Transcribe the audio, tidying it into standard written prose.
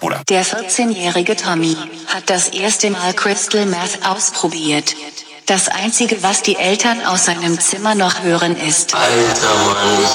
Bruder. Der 14-jährige Tommy hat das erste Mal Crystal Meth ausprobiert. Das Einzige, was die Eltern aus seinem Zimmer noch hören, ist: Alter Mann, ich